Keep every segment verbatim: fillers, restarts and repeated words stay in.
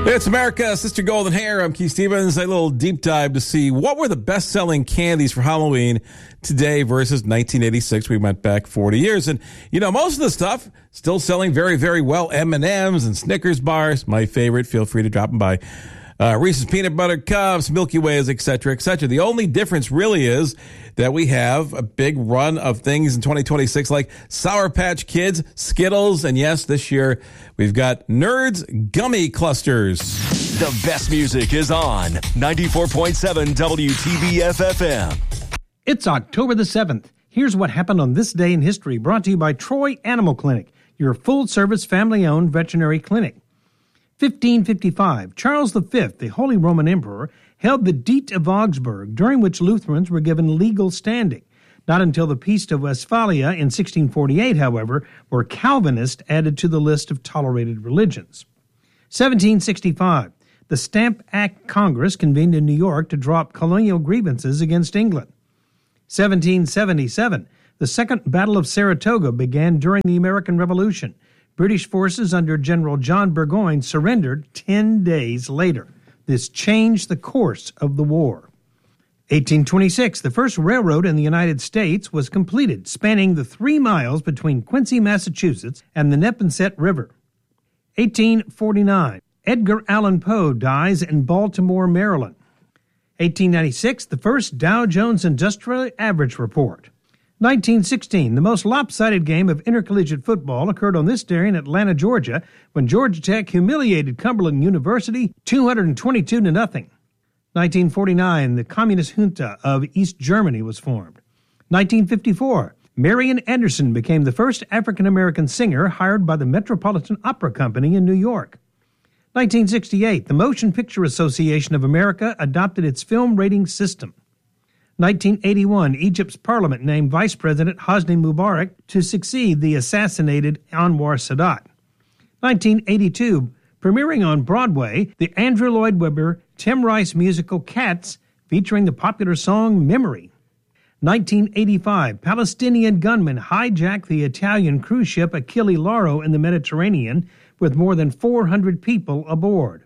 It's America, Sister Golden Hair. I'm Keith Stevens. A little deep dive to see what were the best-selling candies for Halloween today versus nineteen eighty-six. We went back forty years. And, you know, most of the stuff still selling very, very well. M and M's and Snickers bars, my favorite. Feel free to drop them by. Uh, Reese's Peanut Butter Cups, Milky Ways, et cetera, et cetera. The only difference really is that we have a big run of things in twenty twenty-six like Sour Patch Kids, Skittles, and yes, this year we've got Nerds Gummy Clusters. The best music is on ninety-four point seven W T B F F M. It's October the seventh. Here's what happened on this day in history, brought to you by Troy Animal Clinic, your full-service family-owned veterinary clinic. fifteen fifty-five, Charles the Fifth, the Holy Roman Emperor, held the Diet of Augsburg, during which Lutherans were given legal standing. Not until the Peace of Westphalia in sixteen forty-eight, however, were Calvinists added to the list of tolerated religions. seventeen sixty-five, the Stamp Act Congress convened in New York to drop colonial grievances against England. seventeen seventy-seven, the Second Battle of Saratoga began during the American Revolution. British forces under General John Burgoyne surrendered ten days later. This changed the course of the war. eighteen twenty-six, the first railroad in the United States was completed, spanning the three miles between Quincy, Massachusetts, and the Neponset River. eighteen forty-nine, Edgar Allan Poe dies in Baltimore, Maryland. eighteen ninety-six, the first Dow Jones Industrial Average Report. nineteen sixteen, the most lopsided game of intercollegiate football occurred on this day in Atlanta, Georgia, when Georgia Tech humiliated Cumberland University two hundred twenty-two to nothing. nineteen forty-nine, the Communist junta of East Germany was formed. nineteen fifty-four, Marian Anderson became the first African-American singer hired by the Metropolitan Opera Company in New York. nineteen sixty-eight, the Motion Picture Association of America adopted its film rating system. nineteen eighty-one, Egypt's parliament named Vice President Hosni Mubarak to succeed the assassinated Anwar Sadat. nineteen eighty-two, premiering on Broadway, the Andrew Lloyd Webber, Tim Rice musical Cats, featuring the popular song Memory. nineteen eighty-five, Palestinian gunmen hijacked the Italian cruise ship Achille Lauro in the Mediterranean with more than four hundred people aboard.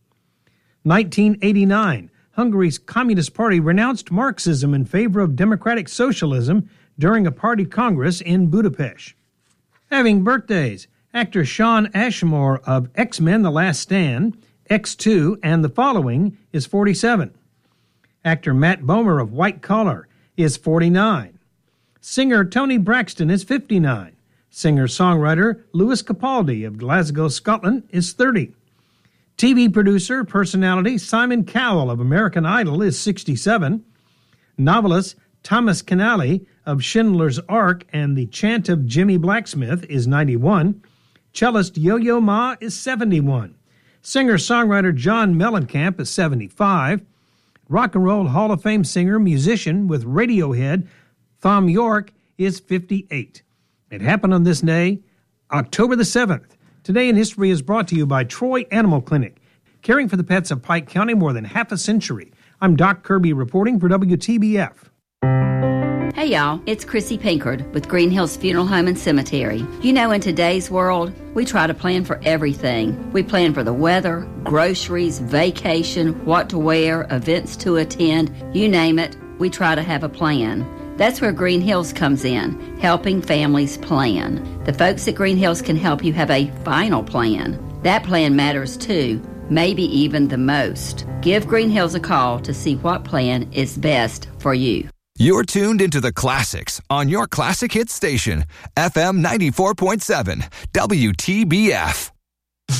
nineteen eighty-nine, Hungary's Communist Party renounced Marxism in favor of democratic socialism during a party congress in Budapest. Having birthdays, actor Shawn Ashmore of X-Men The Last Stand, X two, and The Following is forty-seven. Actor Matt Bomer of White Collar is forty-nine. Singer Toni Braxton is fifty-nine. Singer-songwriter Lewis Capaldi of Glasgow, Scotland is thirty. T V producer, personality Simon Cowell of American Idol is sixty-seven. Novelist Thomas Keneally of Schindler's Ark and The Chant of Jimmy Blacksmith is ninety-one. Cellist Yo-Yo Ma is seventy-one. Singer-songwriter John Mellencamp is seventy-five. Rock and Roll Hall of Fame singer, musician with Radiohead, Thom Yorke is fifty-eight. It happened on this day, October the seventh. Today in History is brought to you by Troy Animal Clinic, caring for the pets of Pike County more than half a century. I'm Doc Kirby reporting for W T B F. Hey y'all, it's Chrissy Pinkard with Green Hills Funeral Home and Cemetery. You know, in today's world, we try to plan for everything. We plan for the weather, groceries, vacation, what to wear, events to attend, you name it, we try to have a plan. That's where Green Hills comes in, helping families plan. The folks at Green Hills can help you have a final plan. That plan matters too, maybe even the most. Give Green Hills a call to see what plan is best for you. You're tuned into the classics on your classic hit station, F M ninety-four point seven, W T B F.